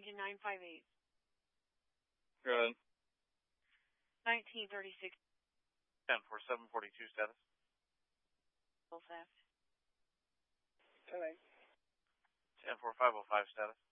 engine 958. Go ahead. 1936. 10-4742 status. Full theft. 10-8. 10-4505 status.